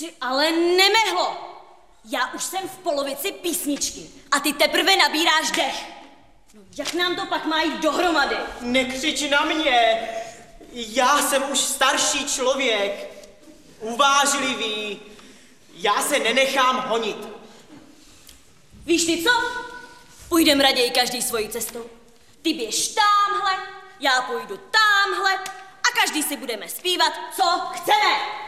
Ty ale nemehlo. Já už jsem v polovici písničky a ty teprve nabíráš dech. No, jak nám to pak má jít dohromady? Nekřič na mě. Já jsem už starší člověk. Uvážlivý. Já se nenechám honit. Víš ty co? Půjdem raději každý svojí cestou. Ty běž támhle, já půjdu támhle a každý si budeme zpívat, co chceme.